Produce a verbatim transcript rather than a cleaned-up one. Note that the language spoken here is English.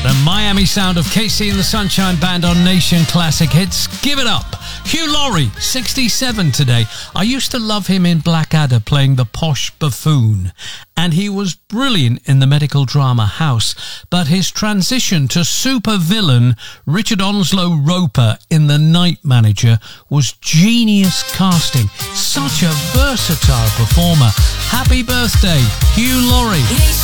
The Miami sound of K C and the Sunshine Band on Nation Classic Hits. Give it up. Hugh Laurie, sixty-seven today. I used to love him in Blackadder playing the posh buffoon, and he was brilliant in the medical drama House, but his transition to supervillain Richard Onslow Roper in The Night Manager was genius casting. Such a versatile performer. Happy birthday, Hugh Laurie.